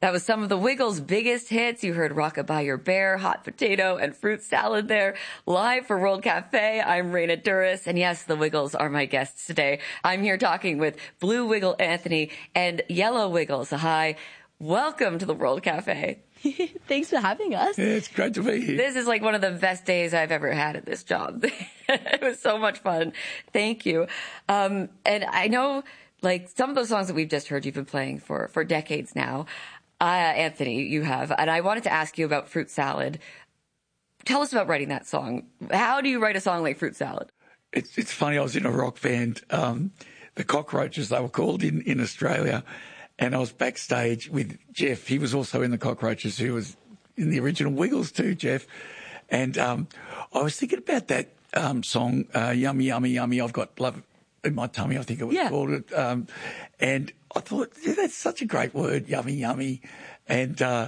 That was some of the Wiggles' biggest hits. You heard Rockabye Your Bear, Hot Potato, and Fruit Salad there. Live for World Cafe, I'm Raina Duras. And yes, the Wiggles are my guests today. I'm here talking with Blue Wiggle Anthony and Yellow Wiggles. Hi. Welcome to the World Cafe. Thanks for having us. Yeah, it's great to be here. This is like one of the best days I've ever had at this job. It was so much fun. Thank you. And I know, like, some of those songs that we've just heard you've been playing for decades now. Anthony, you have. And I wanted to ask you about Fruit Salad. Tell us about writing that song. How do you write a song like Fruit Salad? It's funny, I was in a rock band, the Cockroaches, they were called in Australia. And I was backstage with Jeff. He was also in the Cockroaches, who was in the original Wiggles too, Jeff. And I was thinking about that song, Yummy, Yummy, Yummy, I've Got Love in My Tummy, I think it was called it. And I thought, yeah, that's such a great word, yummy, yummy. And I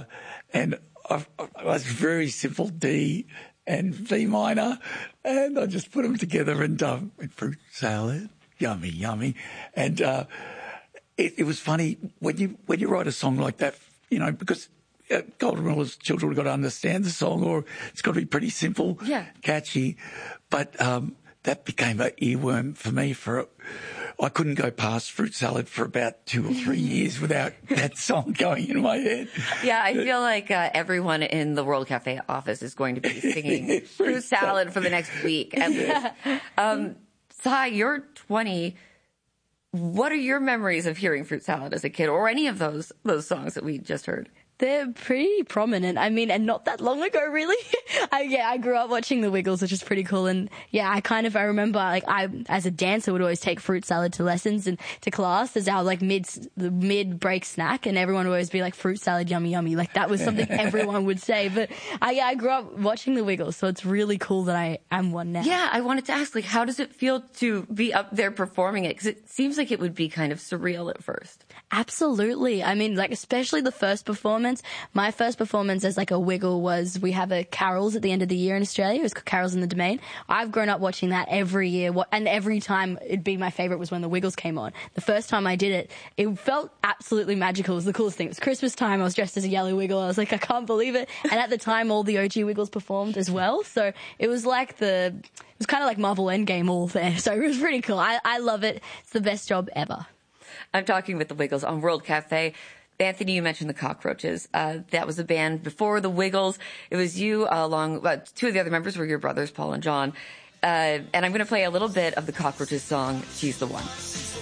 was very simple D and V minor, and I just put them together and went Fruit Salad, yummy, yummy. And it was funny when you write a song like that, you know, because Golden Miller's children have got to understand the song, or it's got to be pretty simple, catchy. But that became an earworm for me. I couldn't go past Fruit Salad for about 2 or 3 years without that song going in my head. Yeah, I feel like everyone in the World Cafe office is going to be singing Fruit Salad for the next week at least. Sai, you're 20. What are your memories of hearing Fruit Salad as a kid, or any of those songs that we just heard? They're pretty prominent. I mean, and not that long ago, really. I grew up watching the Wiggles, which is pretty cool. And yeah, I remember, like, I, as a dancer, would always take Fruit Salad to lessons and to class as our, like, mid-break snack. And everyone would always be like, Fruit Salad, yummy, yummy. Like, that was something everyone would say. But I grew up watching the Wiggles, so it's really cool that I am one now. Yeah, I wanted to ask, like, how does it feel to be up there performing it? Because it seems like it would be kind of surreal at first. Absolutely. I mean, like, especially the first performance. My first performance as like a Wiggle was, we have a Carols at the end of the year in Australia. It was Carols in the Domain. I've grown up watching that every year, and every time it'd be my favorite was when the Wiggles came on. The first time I did it, it felt absolutely magical. It was the coolest thing. It was Christmas time. I was dressed as a yellow Wiggle. I was like, I can't believe it. And at the time, all the OG Wiggles performed as well. So it was like it was kind of like Marvel Endgame all there. So it was pretty cool. I love it. It's the best job ever. I'm talking with the Wiggles on World Cafe. Anthony, you mentioned the Cockroaches. That was a band before the Wiggles. It was you along, two of the other members were your brothers, Paul and John. And I'm going to play a little bit of the Cockroaches song, She's the One.